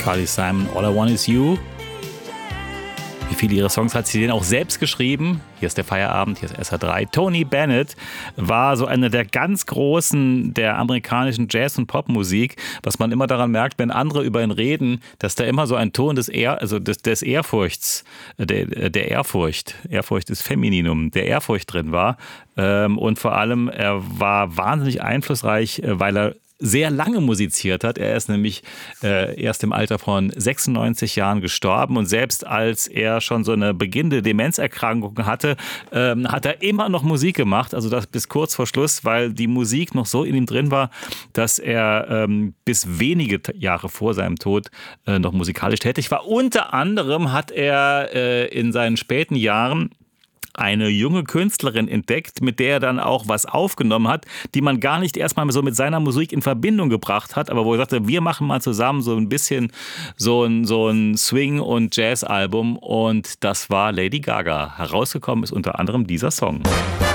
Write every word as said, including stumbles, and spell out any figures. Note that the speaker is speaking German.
Carly Simon, All I Want Is You. Wie viele ihrer Songs hat sie denn auch selbst geschrieben? Hier ist der Feierabend, hier ist S H drei. Tony Bennett war so einer der ganz Großen der amerikanischen Jazz- und Popmusik, was man immer daran merkt, wenn andere über ihn reden, dass da immer so ein Ton des, Ehr, also des, des Ehrfurchts, der, der Ehrfurcht, Ehrfurcht ist Femininum, der Ehrfurcht drin war. Und vor allem, er war wahnsinnig einflussreich, weil er sehr lange musiziert hat. Er ist nämlich äh, erst im Alter von sechsundneunzig Jahren gestorben und selbst als er schon so eine beginnende Demenzerkrankung hatte, ähm, hat er immer noch Musik gemacht, also das bis kurz vor Schluss, weil die Musik noch so in ihm drin war, dass er ähm, bis wenige Jahre vor seinem Tod äh, noch musikalisch tätig war. Unter anderem hat er äh, in seinen späten Jahren eine junge Künstlerin entdeckt, mit der er dann auch was aufgenommen hat, die man gar nicht erstmal so mit seiner Musik in Verbindung gebracht hat, aber wo er sagte, wir machen mal zusammen so ein bisschen so ein, so ein Swing- und Jazz-Album und das war Lady Gaga. Herausgekommen ist unter anderem dieser Song.